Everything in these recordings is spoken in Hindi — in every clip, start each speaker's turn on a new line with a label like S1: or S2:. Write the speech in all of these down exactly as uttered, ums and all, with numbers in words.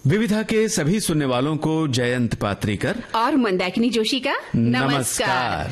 S1: विविधा के सभी सुनने वालों को जयंत पात्रीकर
S2: और मंदाकिनी जोशी का नमस्कार।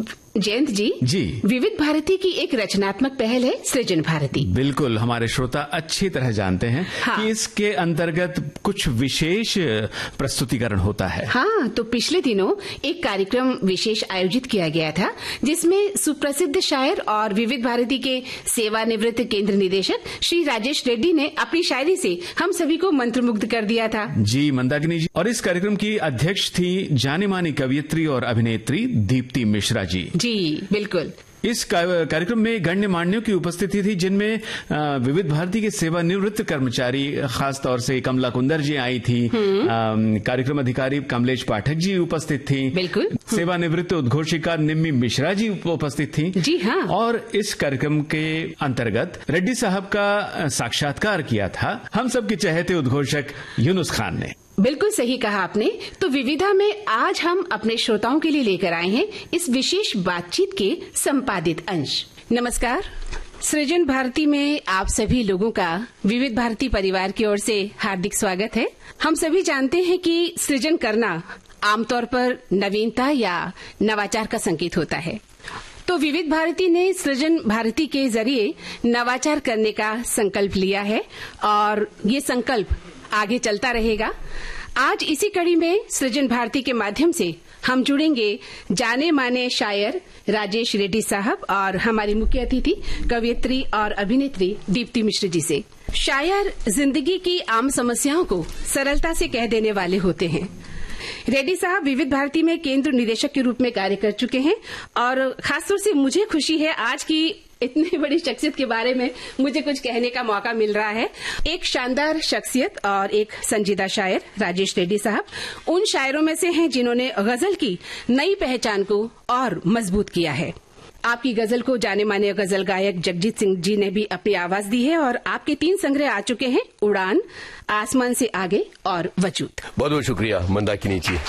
S2: जयंत जी
S1: जी
S2: विविध भारती की एक रचनात्मक पहल है सृजन भारती।
S1: बिल्कुल, हमारे श्रोता अच्छी तरह जानते हैं
S2: हाँ।
S1: कि इसके अंतर्गत कुछ विशेष प्रस्तुतिकरण होता है।
S2: हाँ, तो पिछले दिनों एक कार्यक्रम विशेष आयोजित किया गया था जिसमें सुप्रसिद्ध शायर और विविध भारती के सेवानिवृत्त केंद्र निदेशक श्री राजेश रेड्डी ने अपनी शायरी से हम सभी को मंत्रमुग्ध कर दिया था।
S1: जी मंदाकिनी जी, और इस कार्यक्रम की अध्यक्ष थी जानी मानी कवयित्री और अभिनेत्री दीप्ति मिश्रा जी।
S2: जी बिल्कुल।
S1: इस कार्यक्रम में गण्यमान्यों की उपस्थिति थी, जिनमें विविध भारती के सेवानिवृत्त कर्मचारी खासतौर से कमला कुंदर जी आई थी, कार्यक्रम अधिकारी कमलेश पाठक जी उपस्थित थी,
S2: बिल्कुल।
S1: सेवानिवृत्त उद्घोषिका निम्मी मिश्रा जी उपस्थित थी।
S2: जी हाँ।
S1: और इस कार्यक्रम के अंतर्गत रेड्डी साहब का साक्षात्कार किया था हम सबके चहेते उद्घोषक यूनुस खान ने।
S2: बिल्कुल सही कहा आपने। तो विविधा में आज हम अपने श्रोताओं के लिए लेकर आए हैं इस विशेष बातचीत के संपादित अंश। नमस्कार। सृजन भारती में आप सभी लोगों का विविध भारती परिवार की ओर से हार्दिक स्वागत है। हम सभी जानते हैं कि सृजन करना आमतौर पर नवीनता या नवाचार का संकेत होता है, तो विविध भारती ने सृजन भारती के जरिए नवाचार करने का संकल्प लिया है और ये संकल्प आगे चलता रहेगा। आज इसी कड़ी में सृजन भारती के माध्यम से हम जुड़ेंगे जाने माने शायर राजेश रेड्डी साहब और हमारी मुख्य अतिथि कवयित्री और अभिनेत्री दीप्ति मिश्र जी से। शायर जिंदगी की आम समस्याओं को सरलता से कह देने वाले होते हैं। रेड्डी साहब विविध भारती में केंद्र निदेशक के रूप में कार्य कर चुके हैं और खासतौर से मुझे खुशी है आज की इतनी बड़ी शख्सियत के बारे में मुझे कुछ कहने का मौका मिल रहा है। एक शानदार शख्सियत और एक संजीदा शायर राजेश रेड्डी साहब उन शायरों में से हैं जिन्होंने गजल की नई पहचान को और मजबूत किया है। आपकी गजल को जाने माने गजल गायक जगजीत सिंह जी ने भी अपनी आवाज दी है और आपके तीन संग्रह आ चुके हैं, उड़ान, आसमान से आगे और वजूद।
S3: बहुत बहुत शुक्रिया मंदाकिनी जी।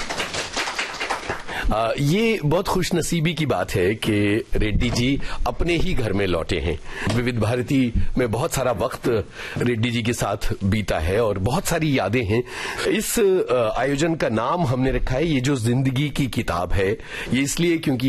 S3: आ, ये बहुत खुशनसीबी की बात है कि रेड्डी जी अपने ही घर में लौटे हैं। विविध भारती में बहुत सारा वक्त रेड्डी जी के साथ बीता है और बहुत सारी यादें हैं। इस आयोजन का नाम हमने रखा है ये जो जिंदगी की किताब है, ये इसलिए क्योंकि